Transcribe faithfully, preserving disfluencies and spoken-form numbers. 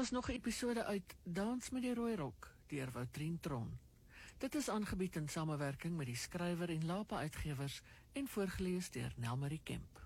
was nog 'n episode uit Dans met die Rooi Rok deur Woutrien Tron. Dit is aangebied in samewerking met die skrywer en Lapa Uitgewers en voorgeles deur Nelmarie Kemp.